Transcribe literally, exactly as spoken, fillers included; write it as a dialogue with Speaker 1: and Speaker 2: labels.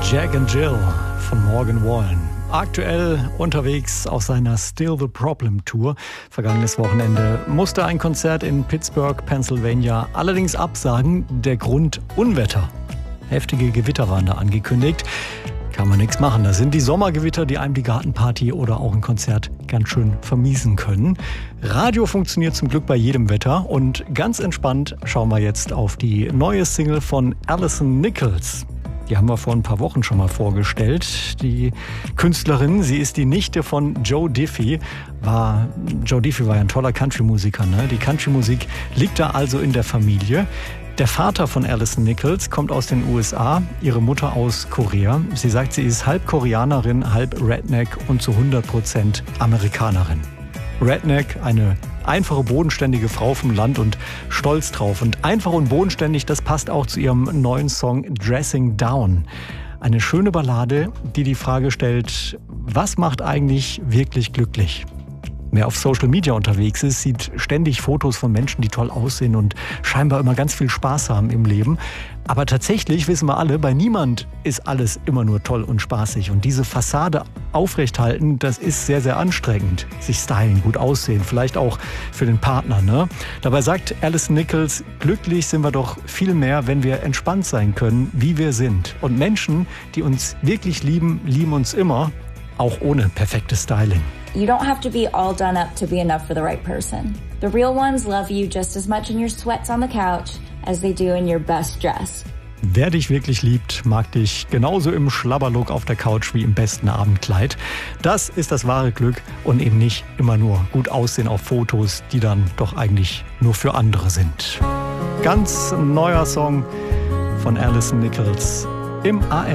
Speaker 1: Jack and Jill von Morgan Wallen. Aktuell unterwegs auf seiner Still the Problem Tour. Vergangenes Wochenende musste ein Konzert in Pittsburgh, Pennsylvania allerdings absagen. Der Grund Unwetter. Heftige Gewitter waren da angekündigt. Kann man nichts machen. Das sind die Sommergewitter, die einem die Gartenparty oder auch ein Konzert ganz schön vermiesen können. Radio funktioniert zum Glück bei jedem Wetter. Und ganz entspannt schauen wir jetzt auf die neue Single von Alison Nichols. Die haben wir vor ein paar Wochen schon mal vorgestellt. Die Künstlerin, sie ist die Nichte von Joe Diffie. War, Joe Diffie war ja ein toller Country-Musiker, ne? Die Country-Musik liegt da also in der Familie. Der Vater von Alison Nichols kommt aus den U S A, ihre Mutter aus Korea. Sie sagt, sie ist halb Koreanerin, halb Redneck und zu hundert Prozent Amerikanerin. Redneck, eine einfache, bodenständige Frau vom Land und stolz drauf. Und einfach und bodenständig, das passt auch zu ihrem neuen Song Dressing Down. Eine schöne Ballade, die die Frage stellt, was macht eigentlich wirklich glücklich? Wer auf Social Media unterwegs ist, sieht ständig Fotos von Menschen, die toll aussehen und scheinbar immer ganz viel Spaß haben im Leben. Aber tatsächlich wissen wir alle, bei niemand ist alles immer nur toll und spaßig. Und diese Fassade aufrechthalten, das ist sehr, sehr anstrengend. Sich stylen, gut aussehen, vielleicht auch für den Partner, ne? Dabei sagt Alison Nichols, glücklich sind wir doch viel mehr, wenn wir entspannt sein können, wie wir sind. Und Menschen, die uns wirklich lieben, lieben uns immer, auch ohne perfektes Styling.
Speaker 2: You don't have to be all done up to be enough for the right person. The real ones love you just as much in your sweats on the couch as they do in your best dress.
Speaker 1: Wer dich wirklich liebt, mag dich genauso im Schlabberlook auf der Couch wie im besten Abendkleid. Das ist das wahre Glück und eben nicht immer nur gut aussehen auf Fotos, die dann doch eigentlich nur für andere sind. Ganz neuer Song von Alison Nichols im A R.